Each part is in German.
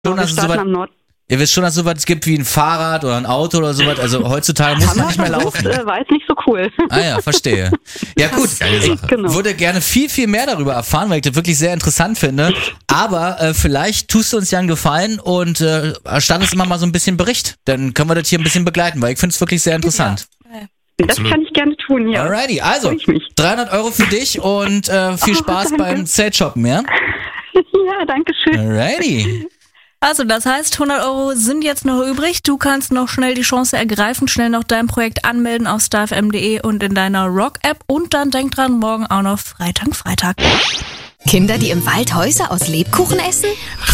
schon, dass ihr wisst schon, dass es sowas gibt wie ein Fahrrad oder ein Auto oder sowas. Also heutzutage muss man nicht mehr laufen. War jetzt nicht so cool. Ah ja, verstehe. Ja gut, ich würde gerne viel, viel mehr darüber erfahren, weil ich das wirklich sehr interessant finde. Aber vielleicht tust du uns ja einen Gefallen und erstattest immer mal so ein bisschen Bericht. Dann können wir das hier ein bisschen begleiten, weil ich finde es wirklich sehr interessant. Ja. Das kann ich gerne tun, ja. Alrighty, also 300 € für dich und viel Spaß beim Zeltshoppen, ja? Ja, danke schön. Alrighty. Also das heißt, 100 € sind jetzt noch übrig. Du kannst noch schnell die Chance ergreifen, schnell noch dein Projekt anmelden auf starfm.de und in deiner Rock-App. Und dann denk dran, morgen auch noch Freitag. Kinder, die im Wald Häuser aus Lebkuchen essen?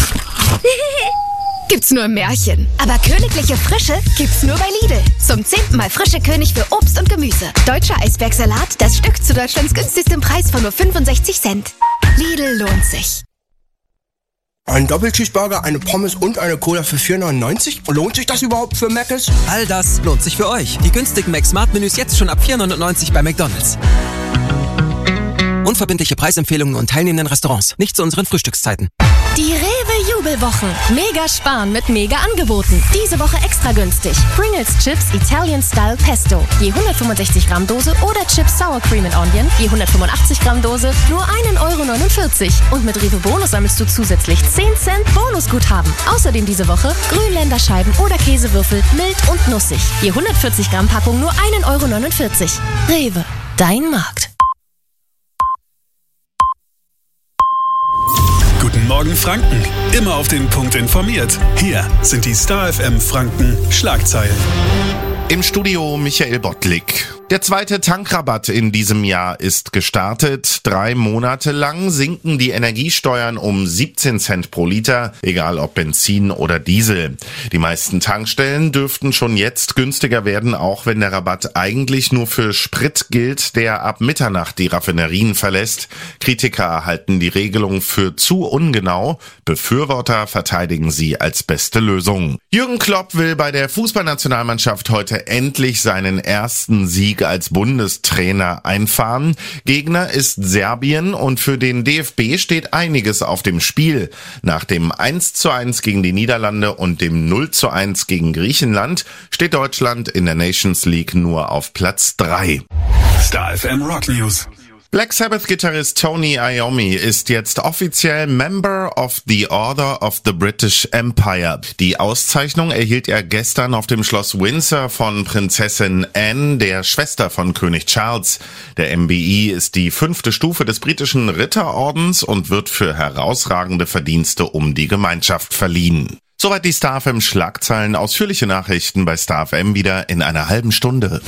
Gibt's nur im Märchen. Aber königliche Frische gibt's nur bei Lidl. Zum 10. Mal frische König für Obst und Gemüse. Deutscher Eisbergsalat, das Stück zu Deutschlands günstigstem Preis von nur 65 Cent. Lidl lohnt sich. Ein Doppelcheeseburger, eine Pommes und eine Cola für 4,99? Lohnt sich das überhaupt für Mc's? All das lohnt sich für euch. Die günstigen Mac-Smart-Menüs jetzt schon ab 4,99 bei McDonald's. Unverbindliche Preisempfehlungen und teilnehmenden Restaurants. Nicht zu unseren Frühstückszeiten. Die Rewe-Jubelwochen. Mega sparen mit Mega-Angeboten. Diese Woche extra günstig. Pringles Chips Italian Style Pesto. Je 165 Gramm Dose oder Chips Sour Cream and Onion. Je 185 Gramm Dose. Nur 1,49 €. Und mit Rewe Bonus sammelst du zusätzlich 10 Cent Bonusguthaben. Außerdem diese Woche Grünländerscheiben oder Käsewürfel. Mild und nussig. Je 140 Gramm Packung nur 1,49 €. Rewe. Dein Markt. Guten Morgen Franken, immer auf den Punkt informiert. Hier sind die Star FM Franken Schlagzeilen. Im Studio Michael Bottlik. Der zweite Tankrabatt in diesem Jahr ist gestartet. 3 Monate lang sinken die Energiesteuern um 17 Cent pro Liter, egal ob Benzin oder Diesel. Die meisten Tankstellen dürften schon jetzt günstiger werden, auch wenn der Rabatt eigentlich nur für Sprit gilt, der ab Mitternacht die Raffinerien verlässt. Kritiker halten die Regelung für zu ungenau. Befürworter verteidigen sie als beste Lösung. Jürgen Klopp will bei der Fußballnationalmannschaft heute endlich seinen ersten Sieg als Bundestrainer einfahren. Gegner ist Serbien und für den DFB steht einiges auf dem Spiel. Nach dem 1:1 gegen die Niederlande und dem 0:1 gegen Griechenland steht Deutschland in der Nations League nur auf Platz 3. Star FM Rock News. Black Sabbath-Gitarrist Tony Iommi ist jetzt offiziell Member of the Order of the British Empire. Die Auszeichnung erhielt er gestern auf dem Schloss Windsor von Prinzessin Anne, der Schwester von König Charles. Der MBE ist die 5. Stufe des britischen Ritterordens und wird für herausragende Verdienste um die Gemeinschaft verliehen. Soweit die Star FM Schlagzeilen. Ausführliche Nachrichten bei Star FM wieder in einer halben Stunde.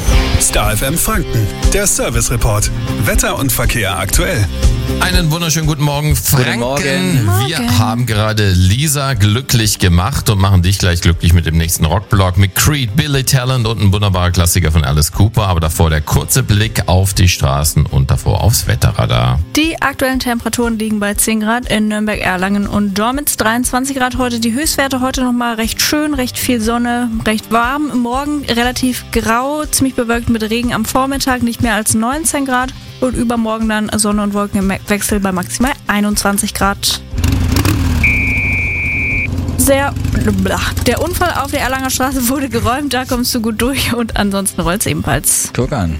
Star FM Franken, der Service Report. Wetter und Verkehr aktuell. Einen wunderschönen guten Morgen, Franken. Guten Morgen. Wir haben gerade Lisa glücklich gemacht und machen dich gleich glücklich mit dem nächsten Rockblock mit Creed, Billy Talent und ein wunderbarer Klassiker von Alice Cooper. Aber davor der kurze Blick auf die Straßen und davor aufs Wetterradar. Die aktuellen Temperaturen liegen bei 10 Grad in Nürnberg, Erlangen und Dormitz. 23 Grad heute. Die Höchstwerte heute nochmal recht schön, recht viel Sonne, recht warm. Morgen relativ grau, ziemlich bewölkt mit Regen am Vormittag, nicht mehr als 19 Grad. Und übermorgen dann Sonne und Wolken im Wechsel bei maximal 21 Grad. Der Unfall auf der Erlanger Straße wurde geräumt, da kommst du gut durch und ansonsten rollt's ebenfalls. Guck an.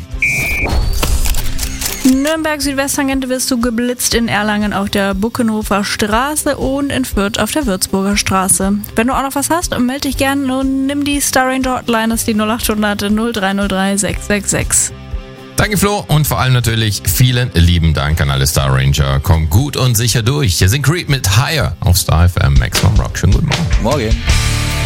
Nürnberg Südwesttangente wirst du geblitzt, in Erlangen auf der Buckenhofer Straße und in Fürth auf der Würzburger Straße. Wenn du auch noch was hast, melde dich gerne und nimm die Star Ranger Hotline, das ist die 0800 0303 666. Danke Flo und vor allem natürlich vielen lieben Dank an alle Star Ranger. Komm gut und sicher durch. Hier sind Creed mit Higher auf Star FM Maximum Rock. Schönen guten Morgen. Morgen.